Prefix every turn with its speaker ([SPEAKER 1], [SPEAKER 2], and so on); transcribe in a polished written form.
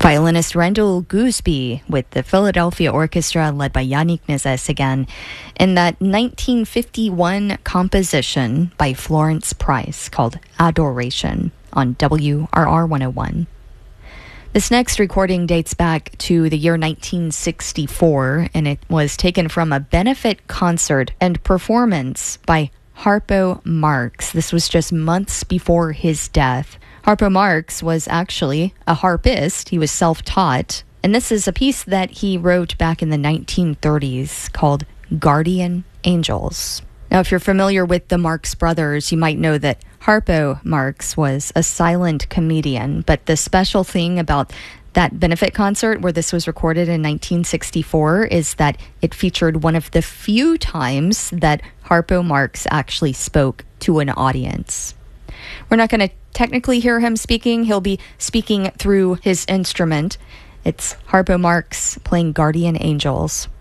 [SPEAKER 1] Violinist Randall Gooseby with the Philadelphia Orchestra led by Yannick Nézet again in that 1951 composition by Florence Price called Adoration on WRR 101. This next recording dates back to the year 1964, and it was taken from a benefit concert and performance by Harpo Marx. This was just months before his death. Harpo Marx was actually a harpist. He was self-taught, and this is a piece that he wrote back in the 1930s called Guardian Angels. Now, if you're familiar with the Marx Brothers, you might know that Harpo Marx was a silent comedian, but the special thing about that benefit concert where this was recorded in 1964 is that it featured one of the few times that Harpo Marx actually spoke to an audience. We're not going to technically hear him speaking. He'll be speaking through his instrument. It's Harpo Marx playing Guardian Angels.